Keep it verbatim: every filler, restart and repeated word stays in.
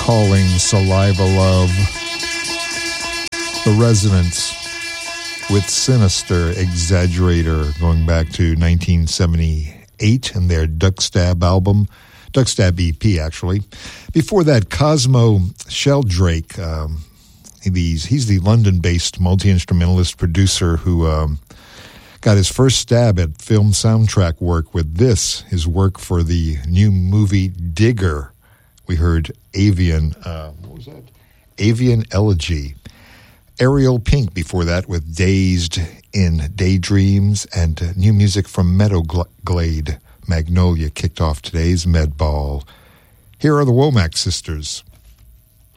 Calling, Saliva Love. The Residents with Sinister Exaggerator, going back to nineteen seventy-eight and their Duckstab album, Duckstab E P actually. Before that, Cosmo Sheldrake. Um, he's, he's the London-based multi-instrumentalist producer who um, got his first stab at film soundtrack work with this, his work for the new movie Digger. We heard Avian, uh, what was that? Avian Elegy. Ariel Pink before that with Dazed in Daydreams, and uh, new music from Meadow Glade. Magnolia kicked off today's Med Ball. Here are the Womack Sisters.